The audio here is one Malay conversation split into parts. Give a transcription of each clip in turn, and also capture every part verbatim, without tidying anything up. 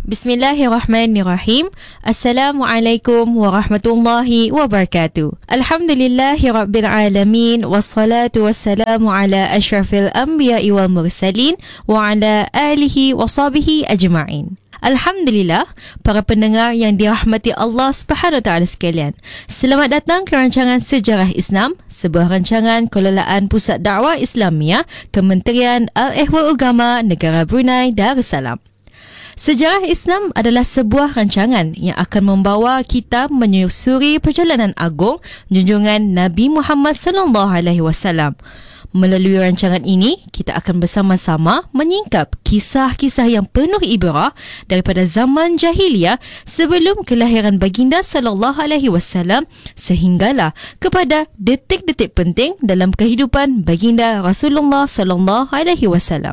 Bismillahirrahmanirrahim. Assalamualaikum warahmatullahi wabarakatuh. Alhamdulillahirabbil alamin wassalatu wassalamu ala asyrafil anbiya'i wal mursalin wa ala alihi washabihi ajma'in. Alhamdulillah, para pendengar yang dirahmati Allah Subhanahu Wa Taala sekalian. Selamat datang ke rancangan Sejarah Islam, sebuah rancangan kelolaan Pusat Dakwah Islamiyah Kementerian Al-Ehwal Agama Negara Brunei Darussalam. Sejarah Islam adalah sebuah rancangan yang akan membawa kita menyusuri perjalanan agung junjungan Nabi Muhammad sallallahu alaihi wasallam. Melalui rancangan ini, kita akan bersama-sama menyingkap kisah-kisah yang penuh ibrah daripada zaman jahiliah sebelum kelahiran baginda sallallahu alaihi wasallam sehinggalah kepada detik-detik penting dalam kehidupan baginda Rasulullah sallallahu alaihi wasallam.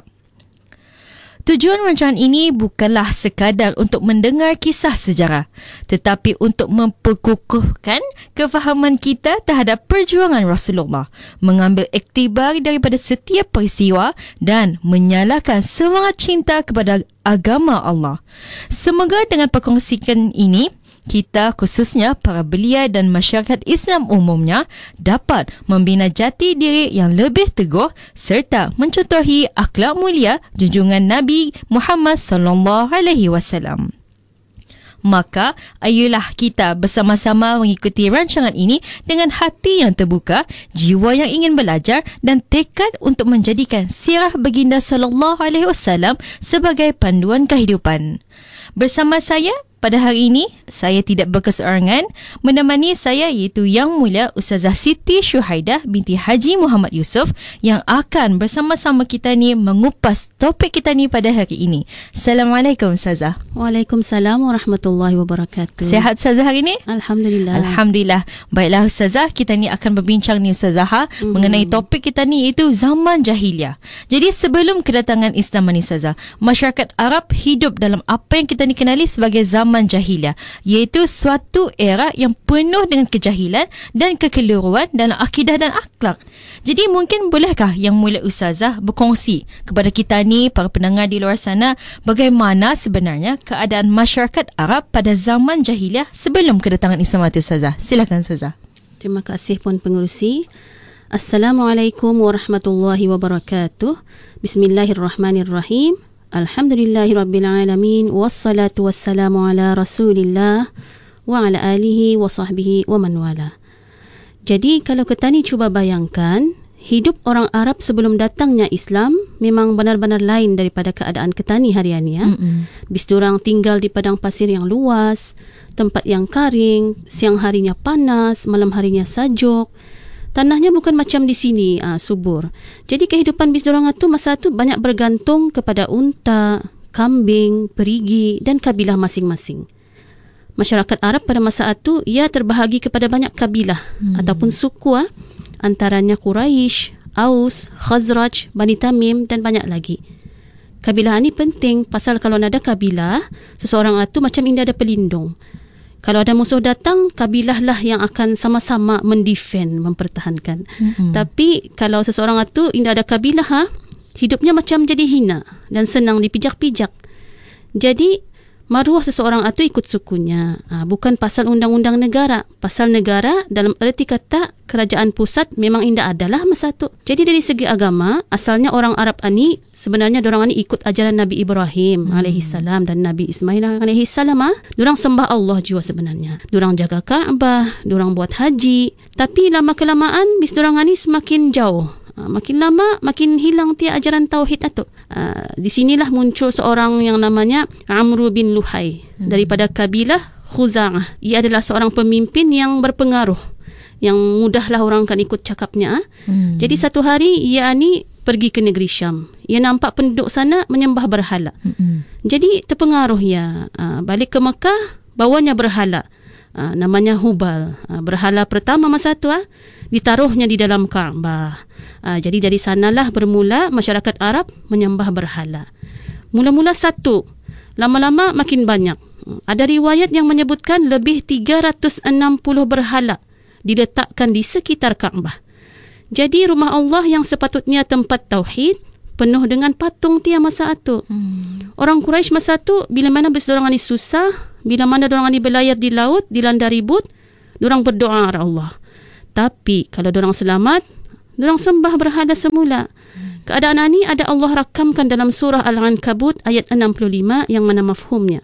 Tujuan rancangan ini bukanlah sekadar untuk mendengar kisah sejarah, tetapi untuk memperkukuhkan kefahaman kita terhadap perjuangan Rasulullah, mengambil iktibar daripada setiap peristiwa dan menyalakan semangat cinta kepada agama Allah. Semoga dengan perkongsian ini, kita khususnya para belia dan masyarakat Islam umumnya dapat membina jati diri yang lebih teguh serta mencontohi akhlak mulia junjungan Nabi Muhammad sallallahu alaihi wasallam. Maka, ayolah kita bersama-sama mengikuti rancangan ini dengan hati yang terbuka, jiwa yang ingin belajar dan tekad untuk menjadikan sirah baginda sallallahu alaihi wasallam sebagai panduan kehidupan. Bersama saya pada hari ini, saya tidak berkeseorangan. Menemani saya iaitu Yang Mulia Ustazah Siti Syuhaidah binti Haji Muhammad Yusof yang akan bersama-sama kita ni mengupas topik kita ni pada hari ini. Assalamualaikum Ustazah. Waalaikumsalam warahmatullahi wabarakatuh. Sihat Ustazah hari ini? Alhamdulillah. Alhamdulillah. Baiklah Ustazah, kita ni akan berbincang ni Ustazah mm-hmm. mengenai topik kita ni iaitu zaman jahiliah. Jadi sebelum kedatangan Islam ni Ustazah, masyarakat Arab hidup dalam apa yang kita ni kenali sebagai zaman jahiliah, iaitu suatu era yang penuh dengan kejahilan dan kekeliruan dalam akidah dan akhlak. Jadi mungkin bolehkah Yang Mulia Ustazah berkongsi kepada kita ni, para pendengar di luar sana, bagaimana sebenarnya keadaan masyarakat Arab pada zaman jahiliah sebelum kedatangan Islam itu Ustazah? Silakan Ustazah. Terima kasih Puan Pengerusi. Assalamualaikum warahmatullahi wabarakatuh. Bismillahirrahmanirrahim. Alhamdulillahirrabbilalamin. Wassalatu wassalamu ala rasulillah wa ala alihi wa sahbihi wa man wala. Jadi kalau kita ni cuba bayangkan, hidup orang Arab sebelum datangnya Islam memang benar-benar lain daripada keadaan kita ni hari ini ya. Mm-mm. Bis diorang tinggal di padang pasir yang luas, tempat yang karing, siang harinya panas, malam harinya sajuk. Tanahnya bukan macam di sini, uh, subur. Jadi kehidupan bis dorang itu masa itu banyak bergantung kepada unta, kambing, perigi dan kabilah masing-masing. Masyarakat Arab pada masa itu ia terbahagi kepada banyak kabilah hmm. ataupun suku, uh, antaranya Quraisy, Aus, Khazraj, Bani Tamim dan banyak lagi. Kabilah ini penting pasal kalau ada kabilah, seseorang itu macam ini ada pelindung. Kalau ada musuh datang, kabilah lah yang akan sama-sama mendefend, mempertahankan. Mm-hmm. Tapi kalau seseorang itu tidak ada kabilah, ha, hidupnya macam jadi hina dan senang dipijak-pijak. Jadi maruah seseorang itu ikut sukunya. Ha, bukan pasal undang-undang negara. Pasal negara dalam erti kata kerajaan pusat memang tidak adalah masa itu. Jadi dari segi agama, asalnya orang Arab ini sebenarnya dorang ni ikut ajaran Nabi Ibrahim hmm. alaihi salam dan Nabi Ismail alaihi salam. Ah, dorang sembah Allah jua sebenarnya. Dorang jaga Kaabah, dorang buat haji. Tapi lama kelamaan bis dorang ni semakin jauh. Ah, makin lama makin hilang tia ajaran tauhid itu. Ah, di sinilah muncul seorang yang namanya Amr bin Luhai hmm. daripada kabilah Khuza'ah. Ia adalah seorang pemimpin yang berpengaruh, yang mudahlah orang kan ikut cakapnya. Hmm. Jadi satu hari ia ni pergi ke negeri Syam. Ia nampak penduduk sana menyembah berhala. Mm-hmm. Jadi terpengaruh ia. Uh, balik ke Mekah, bawanya berhala. Uh, namanya Hubal. Uh, berhala pertama masa itu, uh, ditaruhnya di dalam Kaabah. Uh, jadi dari sanalah bermula masyarakat Arab menyembah berhala. Mula-mula satu, lama-lama makin banyak. Uh, ada riwayat yang menyebutkan lebih tiga ratus enam puluh berhala diletakkan di sekitar Kaabah. Jadi rumah Allah yang sepatutnya tempat tauhid penuh dengan patung tiang masa itu. Hmm. Orang Quraisy masa itu, bila mana bersorang ni susah, bila mana dorang ni berlayar di laut, dilanda ribut, dorang berdoa kepada Allah. Tapi kalau dorang selamat, dorang sembah berhala semula. Hmm. Keadaan ini ada Allah rakamkan dalam surah Al-Ankabut ayat enam puluh lima yang mana mafhumnya.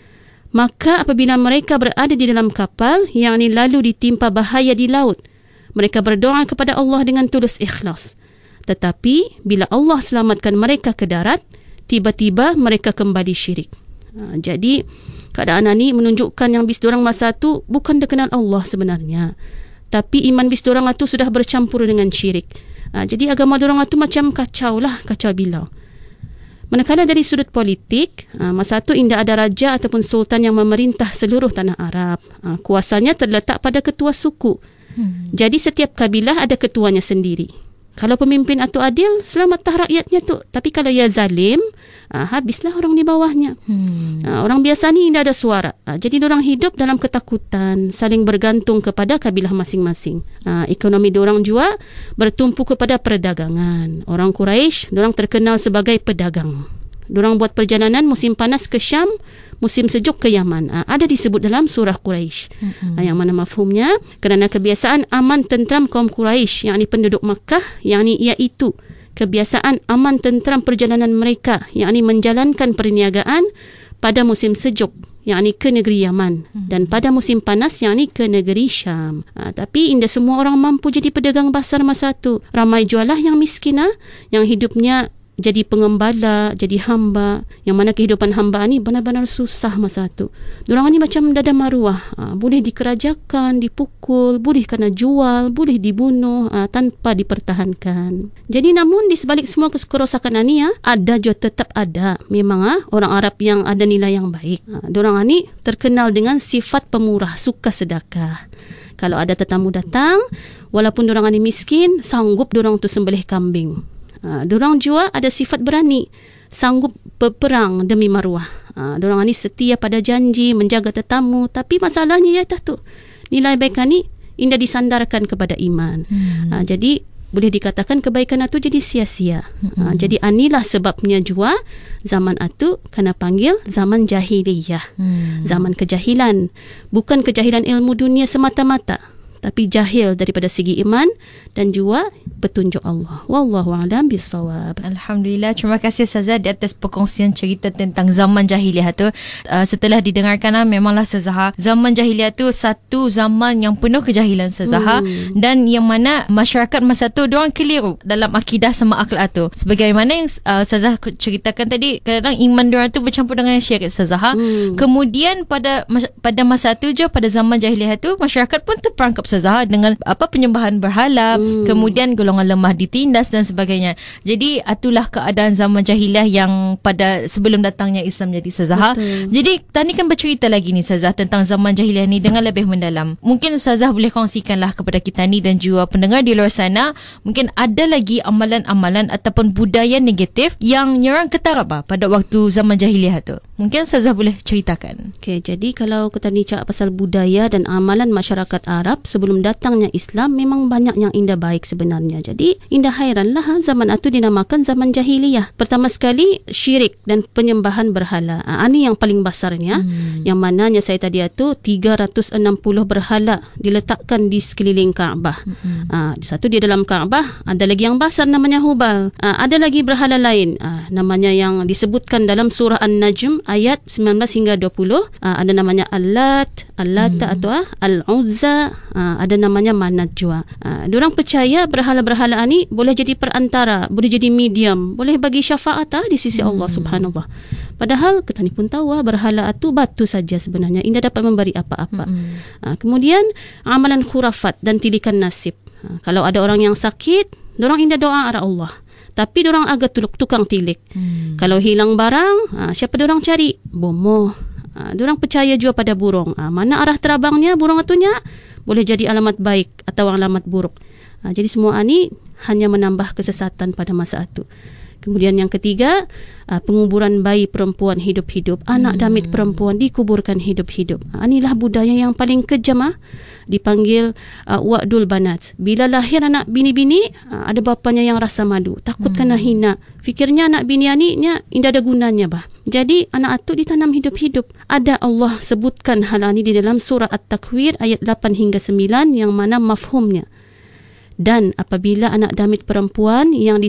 Maka apabila mereka berada di dalam kapal, yakni lalu ditimpa bahaya di laut, mereka berdoa kepada Allah dengan tulus ikhlas. Tetapi bila Allah selamatkan mereka ke darat, tiba-tiba mereka kembali syirik. Ha, jadi keadaan ini menunjukkan yang bis dorang masa itu bukan dikenal Allah sebenarnya, tapi iman bis dorang itu sudah bercampur dengan syirik. Ha, jadi agama dorang itu macam kacau lah, kacau bilau. Manakala dari sudut politik, ha, masa itu indah ada raja ataupun sultan yang memerintah seluruh tanah Arab. Ha, kuasanya terletak pada ketua suku. Hmm. Jadi setiap kabilah ada ketuanya sendiri. Kalau pemimpin itu adil, selamatlah rakyatnya tu. Tapi kalau ia zalim, ha, habislah orang di bawahnya. Hmm. Ha, orang biasa ni tidak ada suara. Ha, jadi orang hidup dalam ketakutan, saling bergantung kepada kabilah masing-masing. Ha, ekonomi diorang juga bertumpu kepada perdagangan. Orang Quraisy, diorang terkenal sebagai pedagang. Diorang buat perjalanan musim panas ke Syam, musim sejuk ke Yaman. Ha, ada disebut dalam surah Quraisy. Mm-hmm. Ha, yang mana mafhumnya? Kerana kebiasaan aman tentram kaum Quraisy, yakni penduduk Makkah, yakni iaitu kebiasaan aman tentram perjalanan mereka, yakni menjalankan perniagaan pada musim sejuk, yakni ke negeri Yaman, mm-hmm. dan pada musim panas, yakni ke negeri Syam. Ha, tapi indah semua orang mampu jadi pedagang pasar masa itu. Ramai jualah yang miskin, ha, yang hidupnya jadi pengembala, jadi hamba, yang mana kehidupan hamba ni benar-benar susah masa tu. Diorang ni macam dada maruah, ha, boleh dikerajakan, dipukul, boleh kena jual, boleh dibunuh ha, tanpa dipertahankan. Jadi namun di sebalik semua kerosakan ni, ha, ada juga tetap ada memang ha, orang Arab yang ada nilai yang baik. Ha, diorang ni terkenal dengan sifat pemurah, suka sedekah. Kalau ada tetamu datang, walaupun diorang ni miskin, sanggup diorang tu sembelih kambing. Ha, diorang juga ada sifat berani, sanggup berperang demi maruah. Ha, diorang ni setia pada janji, menjaga tetamu. Tapi masalahnya ya tu, nilai kebaikan ni indah disandarkan kepada iman. Hmm. Ha, jadi boleh dikatakan kebaikan itu jadi sia-sia. Hmm. Ha, jadi inilah sebabnya juga zaman itu kena panggil zaman jahiliyah. Hmm. Zaman kejahilan. Bukan kejahilan ilmu dunia semata-mata, tapi jahil daripada segi iman dan juga petunjuk Allah. Wallahu a'lam bissawab. Alhamdulillah, terima kasih Ustazah di atas perkongsian cerita tentang zaman jahiliah tu. Uh, setelah didengarkan, uh, memanglah Ustazah, zaman jahiliah tu satu zaman yang penuh kejahilan Ustazah, hmm. dan yang mana masyarakat masa tu diorang keliru dalam akidah sama akhlak tu. Sebagaimana yang uh, Ustazah ceritakan tadi, kadang-kadang iman diorang tu bercampur dengan syirik Ustazah. Hmm. Kemudian pada pada masa tu je, pada zaman jahiliah tu, masyarakat pun terperangkap Ustazah dengan apa penyembahan berhala, hmm. kemudian golongan lemah ditindas dan sebagainya. Jadi itulah keadaan zaman jahiliah yang pada sebelum datangnya Islam jadi Ustazah. Jadi tadi kan bercerita lagi ni Ustazah tentang zaman jahiliah ni dengan lebih mendalam. Mungkin Ustazah boleh kongsikanlah kepada kita ni dan juga pendengar di luar sana, mungkin ada lagi amalan-amalan ataupun budaya negatif yang nyerang ketarap bah, pada waktu zaman jahiliah tu. Mungkin Ustazah boleh ceritakan. Okey, jadi kalau kita ni cakap pasal budaya dan amalan masyarakat Arab sebelum datangnya Islam, memang banyak yang indah baik sebenarnya. Jadi indah hairanlah ha, zaman itu dinamakan zaman jahiliyah. Pertama sekali syirik dan penyembahan berhala. Ha, ini yang paling besarnya. Hmm. Yang mananya saya tadi itu tiga ratus enam puluh berhala diletakkan di sekeliling Kaabah. Hmm. Ha, satu di dalam Kaabah, ada lagi yang besar namanya Hubal. Ha, ada lagi berhala lain ha, namanya yang disebutkan dalam surah An-Najm ayat sembilan belas hingga dua puluh. Ha, ada namanya Al-Lat, Al-Lata hmm. atau ha, Al-Uzza. Ha, ada namanya Manat juga. Ha, diorang percaya berhala-berhala ni boleh jadi perantara, boleh jadi medium, boleh bagi syafaat ha, di sisi hmm. Allah Subhanallah. Padahal kita ni pun tahu ha, berhala itu batu saja sebenarnya, tidak dapat memberi apa-apa. Hmm. Ha, kemudian amalan khurafat dan tilikan nasib. Ha, kalau ada orang yang sakit, diorang indah doa kepada Allah. Tapi diorang agak tuluk tukang tilik. Hmm. Kalau hilang barang, ha, siapa diorang cari? Bomoh. Ha, diorang percaya juga pada burung. Ha, mana arah terabangnya burung itunya? Boleh jadi alamat baik atau alamat buruk. Ha, jadi semua ini hanya menambah kesesatan pada masa itu. Kemudian yang ketiga, uh, penguburan bayi perempuan hidup-hidup. Anak damit perempuan dikuburkan hidup-hidup. Uh, inilah budaya yang paling kejam, ah. Dipanggil uh, wa'dul banat. Bila lahir anak bini-bini, uh, ada bapanya yang rasa malu, takut hmm. kena hina. Fikirnya anak bini aniknya tidak ada gunanya, bah. Jadi anak itu ditanam hidup-hidup. Ada Allah sebutkan hal ini di dalam surah At-Takwir ayat lapan hingga sembilan yang mana mafhumnya. Dan apabila anak damit perempuan yang